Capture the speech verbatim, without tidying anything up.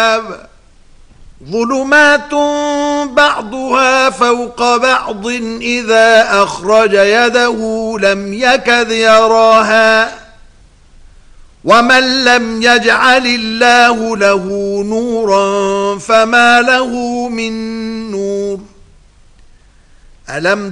السحاب ظلمات بعضها فوق بعض إذا أخرج يده لم يكد يراها ومن لم يجعل الله له نورا فما له من نور. ألم